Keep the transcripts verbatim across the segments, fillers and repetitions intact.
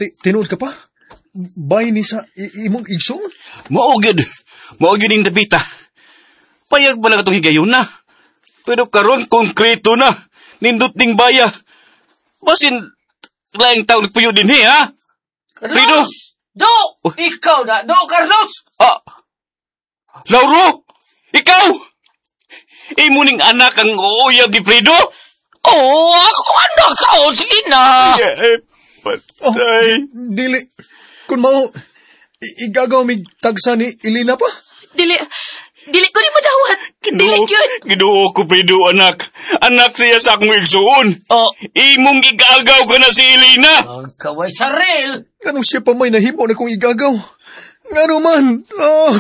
Ti- Tinuod ka pa? Bay ni sa i- imong igsoon? Maugid. Maugid yung dapita. Payag pala katong higayon na. Pero karon konkreto na. Nindot ning baya. Basin, laing tao nagpuyo din he, ha? Carlos! Rido! Do! Ikaw na! Do, Carlos! Ah! Lauro! Ikaw! Imo ning anak ang uuyab ni Fredo? Oo, ako anak ka! O, sige na! Yeah, patay. Dili. Kung mao, i- igagaw mig tagsa ni Elena pa? Dili, dili ko ni madawat. Dili Ginoo, yun. Ginoo ko, Fredo, anak. Anak siya sa akong igsuon. Oh. Imong igagaw ka na si Elena. Ang kaway saril! Anong siya pa may nahimo na kong igagaw? Ngano man? Oh.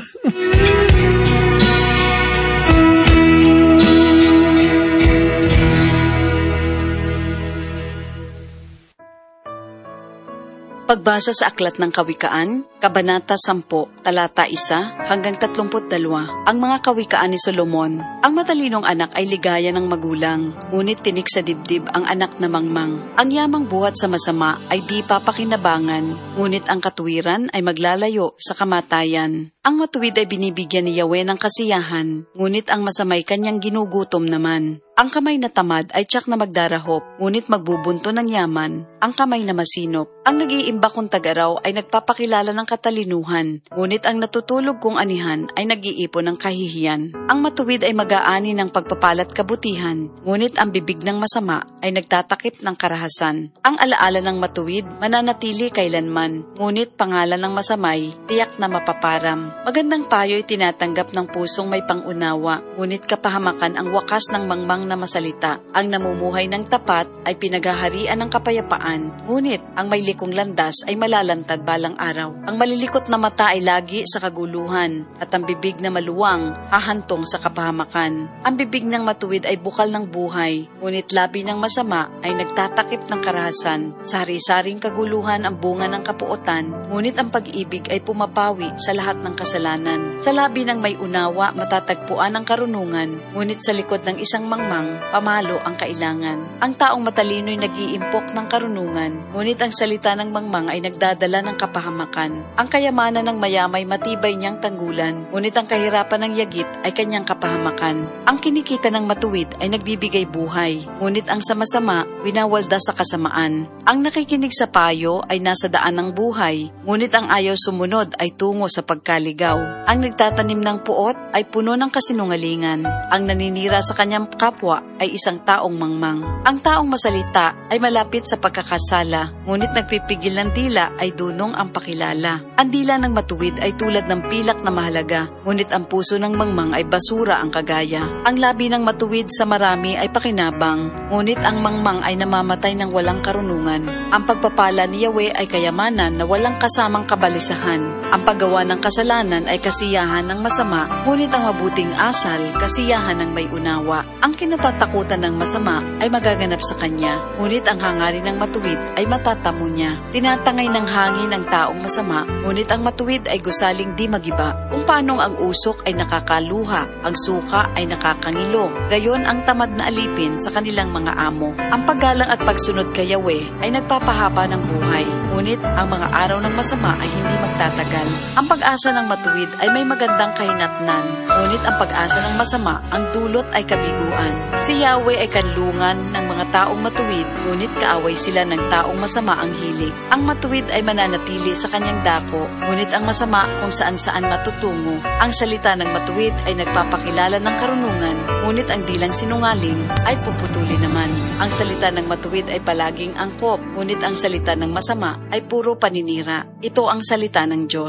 Pagbasa sa Aklat ng Kawikaan, Kabanata sampu, talata isa hanggang tatlumput dalawa, ang mga kawikaan ni Solomon. Ang matalinong anak ay ligaya ng magulang, ngunit tinik sa dibdib ang anak na mangmang. Ang yamang buhat sa masama ay di papakinabangan, ngunit ang katuwiran ay maglalayo sa kamatayan. Ang matuwid ay binibigyan ni Yahweh ng kasiyahan, ngunit ang masamay kanyang ginugutom naman. Ang kamay na tamad ay tiyak na magdarahop, ngunit magbubunto ng yaman. Ang kamay na masinop, ang nag-iimba kong tagaraw ay nagpapakilala ng katalinuhan, ngunit ang natutulog kong anihan ay nag-iipon ng kahihiyan. Ang matuwid ay mag-aani ng pagpapalat kabutihan, ngunit ang bibig ng masama ay nagtatakip ng karahasan. Ang alaala ng matuwid mananatili kailanman, ngunit pangalan ng masamay tiyak na mapaparam. Magandang payo ay tinatanggap ng pusong may pangunawa, ngunit kapahamakan ang wakas ng mangmang na masalita. Ang namumuhay ng tapat ay pinaghaharian ng kapayapaan, ngunit ang may likong landas ay malalantad balang araw. Ang malilikot na mata ay lagi sa kaguluhan, at ang bibig na maluwang hahantong sa kapahamakan. Ang bibig ng matuwid ay bukal ng buhay, ngunit labi ng masama ay nagtatakip ng karahasan. Sa hari-saring kaguluhan ang bunga ng kapuotan, ngunit ang pag-ibig ay pumapawi sa lahat ng kasalanan. Sa labi ng may unawa matatagpuan ang karunungan, ngunit sa likod ng isang mangmang pamalo ang kailangan. Ang taong matalino'y nag-iimpok ng karunungan, ngunit ang salita ng mangmang ay nagdadala ng kapahamakan. Ang kayamanan ng mayamay matibay niyang tanggulan, ngunit ang kahirapan ng yagit ay kanyang kapahamakan. Ang kinikita ng matuwid ay nagbibigay buhay, ngunit ang sama-sama winawalda sa kasamaan. Ang nakikinig sa payo ay nasa daan ng buhay, ngunit ang ayaw sumunod ay tungo sa pagkaligaw. Ang nagtatanim ng puot ay puno ng kasinungalingan. Ang naninira sa kanyang kapwa ay isang taong mangmang. Ang taong masalita ay malapit sa pagkakasala, ngunit nagpipigil ng dila ay dunong ang pakilala. Ang dila ng matuwid ay tulad ng pilak na mahalaga, ngunit ang puso ng mangmang ay basura ang kagaya. Ang labi ng matuwid sa marami ay pakinabang, ngunit ang mangmang ay namamatay ng walang karunungan. Ang pagpapala ni Yahweh ay kayamanan na walang kasamang kabalisahan. Ang paggawa ng kasalanan ay kasiyahan ng masama, ngunit ang mabuting asal, kasiyahan ng may unawa. Ang kinatatakutan ng masama ay magaganap sa kanya, ngunit ang hangarin ng matuwid ay matatamo niya. Tinatangay ng hangin ang taong masama, ngunit ang matuwid ay gusaling di magiba. Kung paanong ang usok ay nakakaluha, ang suka ay nakakangilo, gayon ang tamad na alipin sa kanilang mga amo. Ang paggalang at pagsunod kay Yahweh ay nagpapahaba ng buhay, ngunit ang mga araw ng masama ay hindi magtatagal. Ang pag-asa ng matuwid ay may magandang kahinatnan, ngunit ang pag-asa ng masama ang dulot ay kabiguan. Si Yahweh ay kanlungan ng mga taong matuwid, ngunit kaaway sila ng taong masama ang hilig. Ang matuwid ay mananatili sa kanyang dako, ngunit ang masama kung saan-saan matutungo. Ang salita ng matuwid ay nagpapakilala ng karunungan, ngunit ang dilang sinungaling ay puputuli naman. Ang salita ng matuwid ay palaging angkop, ngunit ang salita ng masama ay puro paninira. Ito ang salita ng Diyos.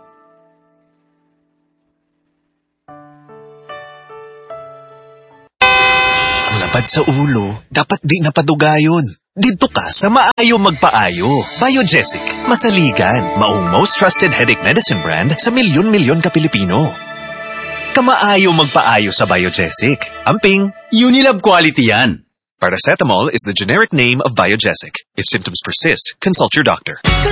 Lapad sa ulo, dapat di napadugayon. Dito ka sa Maayo Magpaayo. Biogesic, masaligan, maong most trusted headache medicine brand sa milyon-milyon ka Pilipino. Kamaayo magpaayo sa Biogesic. Amping, Unilab quality yan. Paracetamol is the generic name of Biogesic. If symptoms persist, consult your doctor.